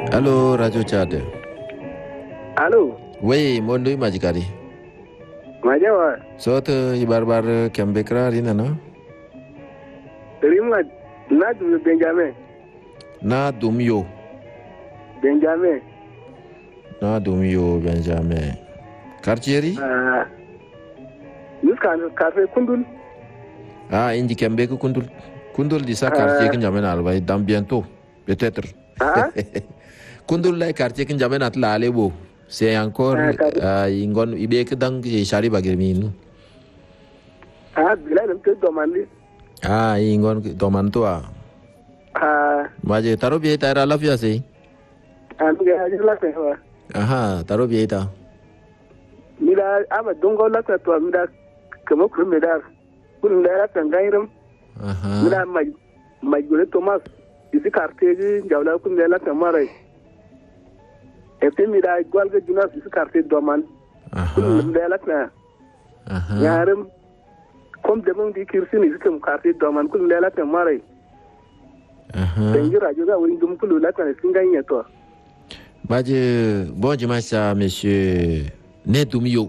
Allô, Radio Tchad. Allô. Oui, Mondoy Majikari. Majawa. Soto ibarbar kembekra rina no? Rima Nadu Benjamin. Na dumyo. Benjamin. Na dumyo Benjamin. Quartieri? Nuskan café Kundul. Ah, indi kembek Kundul. Kundul di sa quartier kin jamen alba dans bientôt, peut-être. Kundul la quartier kin jamen atla alebo. C'est encore ingon ibek dang shari bagirminu. Bila nam te domandi. Ingon domanto Maje taro bieta era la fia sei. Amiga ajla kwa. Taro bieta. Mila ama dongo la kwa to mila kama kumedar. Kun la tangairam. Mila majgule Thomas. Isi quartier jawla kun la tamare. Mira igual que Jonas isi quartier doman. Kun la na. Yaram comme demande di kirsin isi kam quartier doman kun la tamare. Benjira juga windum kulu la kana singanya to. Maje bon dimanche à monsieur Nedumio.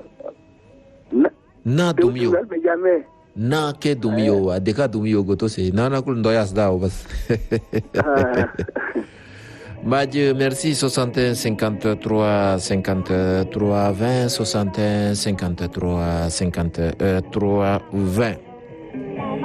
Na Dumio. Na ke Dumio adeka Dumio goto se na kul ndoyas da bas. Maje merci 61 53 53 20 61 53 53 20